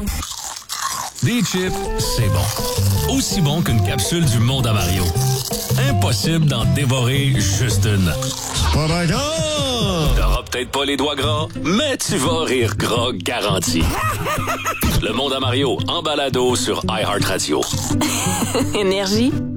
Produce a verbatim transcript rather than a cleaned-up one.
Des chips, c'est bon. Aussi bon qu'une capsule du monde à Mario. Impossible d'en dévorer juste une. Pas d'accord! T'auras peut-être pas les doigts gras, mais tu vas rire gras garanti. Le monde à Mario, en balado sur iHeartRadio. Énergie.